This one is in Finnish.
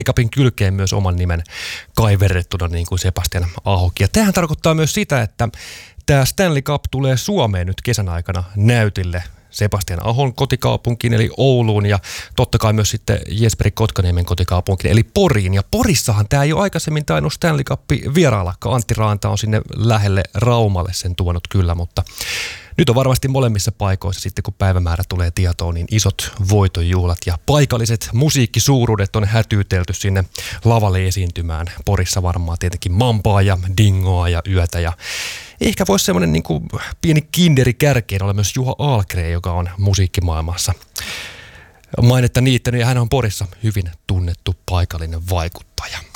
Cupin kylkeen myös oman nimen kaiverrettuna niin kuin Sebastian Ahokin. Ja tämähän tarkoittaa myös sitä, että tämä Stanley Cup tulee Suomeen nyt kesän aikana näytille Sebastian Ahon kotikaupunkiin eli Ouluun ja totta kai myös sitten Jesperi Kotkaniemen kotikaupunkiin eli Poriin. Ja Porissahan tämä ei ole aikaisemmin tainnut Stanley Cup vieraillakaan. Antti Raanta on sinne lähelle Raumalle sen tuonut kyllä, mutta nyt on varmasti molemmissa paikoissa sitten kun päivämäärä tulee tietoon, niin isot voitonjuhlat ja paikalliset musiikkisuuruudet on hätyytelty sinne lavalle esiintymään. Porissa varmaan tietenkin Mampaa ja Dingoa ja Yötä ja ehkä voisi semmoinen niin kuin pieni kinderi kärkeen olla myös Juha Ahlgren, joka on musiikkimaailmassa mainetta niittänyt ja hän on Porissa hyvin tunnettu paikallinen vaikuttaja.